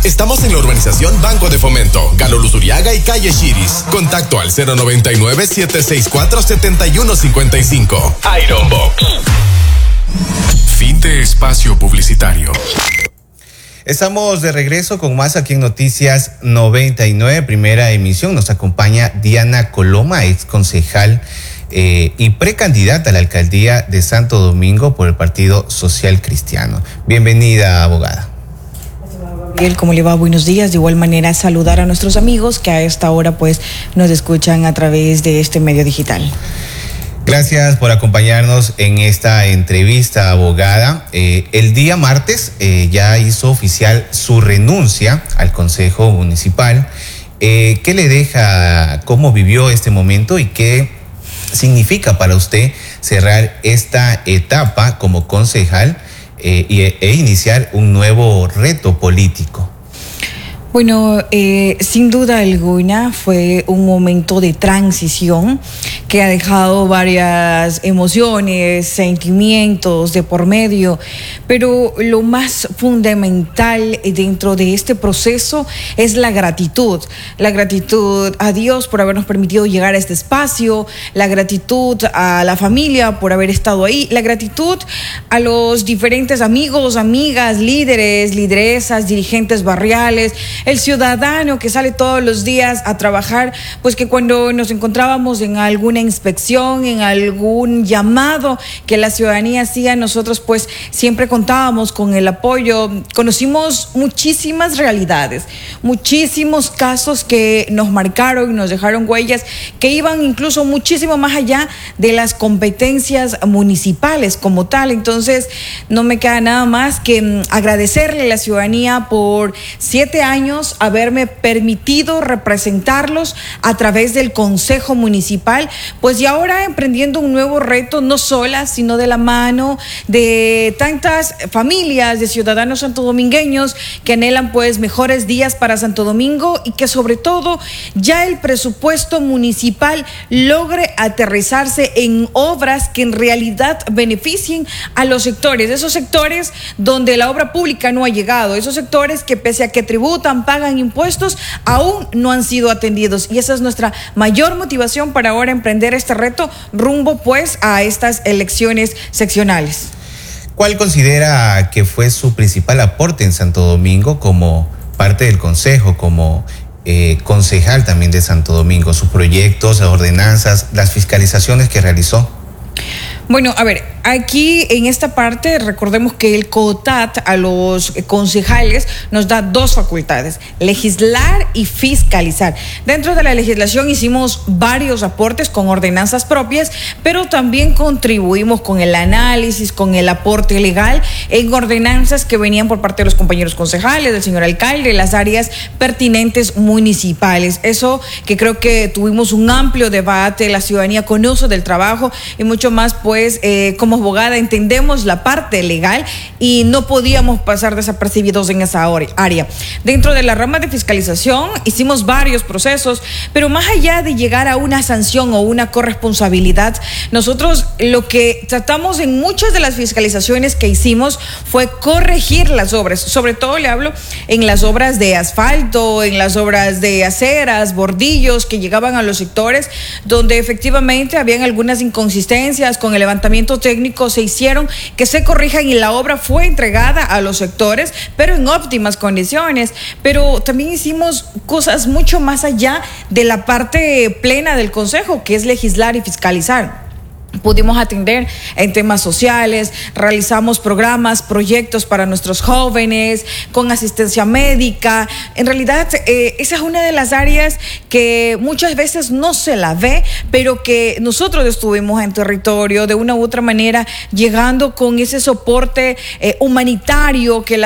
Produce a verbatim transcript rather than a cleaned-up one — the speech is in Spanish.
Estamos en la urbanización Banco de Fomento, Galo Luzuriaga y Calle Chiris. Contacto al cero noventa y nueve, siete seis cuatro, siete uno cinco cinco. Iron Box. Fin de espacio publicitario. Estamos de regreso con más aquí en Noticias noventa y nueve, primera emisión. Nos acompaña Diana Coloma, ex concejal eh, y precandidata a la alcaldía de Santo Domingo por el Partido Social Cristiano. Bienvenida, abogada. Gabriel, ¿cómo le va? Buenos días. De igual manera, saludar a nuestros amigos que a esta hora pues nos escuchan a través de este medio digital. Gracias por acompañarnos en esta entrevista, abogada. Eh, el día martes eh, ya hizo oficial su renuncia al Consejo Municipal. Eh, ¿Qué le deja, cómo vivió este momento y qué significa para usted cerrar esta etapa como concejal eh, e, e iniciar un nuevo reto político? Bueno, eh, sin duda alguna fue un momento de transición que ha dejado varias emociones, sentimientos de por medio, pero lo más fundamental dentro de este proceso es la gratitud. La gratitud a Dios por habernos permitido llegar a este espacio, la gratitud a la familia por haber estado ahí, la gratitud a los diferentes amigos, amigas, líderes, lideresas, dirigentes barriales, el ciudadano que sale todos los días a trabajar, pues que cuando nos encontrábamos en alguna inspección, en algún llamado que la ciudadanía hacía, nosotros pues siempre contábamos con el apoyo. Conocimos muchísimas realidades, muchísimos casos que nos marcaron, nos dejaron huellas que iban incluso muchísimo más allá de las competencias municipales como tal. Entonces no me queda nada más que agradecerle a la ciudadanía por siete años haberme permitido representarlos a través del Consejo Municipal, pues y ahora emprendiendo un nuevo reto, no sola, sino de la mano de tantas familias de ciudadanos santodomingueños que anhelan pues mejores días para Santo Domingo y que sobre todo ya el presupuesto municipal logre aterrizarse en obras que en realidad beneficien a los sectores, esos sectores donde la obra pública no ha llegado, esos sectores que pese a que tributan, pagan impuestos, aún no han sido atendidos, y esa es nuestra mayor motivación para ahora emprender este reto rumbo pues a estas elecciones seccionales. ¿Cuál considera que fue su principal aporte en Santo Domingo como parte del consejo, como eh, concejal también de Santo Domingo? Sus proyectos, las ordenanzas, las fiscalizaciones que realizó. Bueno, a ver, aquí en esta parte recordemos que el COTAT a los concejales nos da dos facultades: legislar y fiscalizar. Dentro de la legislación hicimos varios aportes con ordenanzas propias, pero también contribuimos con el análisis, con el aporte legal en ordenanzas que venían por parte de los compañeros concejales, del señor alcalde, las áreas pertinentes municipales. Eso que creo que tuvimos un amplio debate, la ciudadanía conoce del trabajo y mucho más pues eh, como abogada entendemos la parte legal y no podíamos pasar desapercibidos en esa área. Dentro de la rama de fiscalización hicimos varios procesos, pero más allá de llegar a una sanción o una corresponsabilidad, nosotros lo que tratamos en muchas de las fiscalizaciones que hicimos fue corregir las obras. Sobre todo le hablo en las obras de asfalto, en las obras de aceras, bordillos que llegaban a los sectores donde efectivamente habían algunas inconsistencias con el levantamiento técnico, se hicieron que se corrijan y la obra fue entregada a los sectores, pero en óptimas condiciones. Pero también hicimos cosas mucho más allá de la parte plena del consejo, que es legislar y fiscalizar. Pudimos atender en temas sociales, realizamos programas, proyectos para nuestros jóvenes, con asistencia médica. En realidad, eh, esa es una de las áreas que muchas veces no se la ve, pero que nosotros estuvimos en territorio de una u otra manera, llegando con ese soporte eh, humanitario que la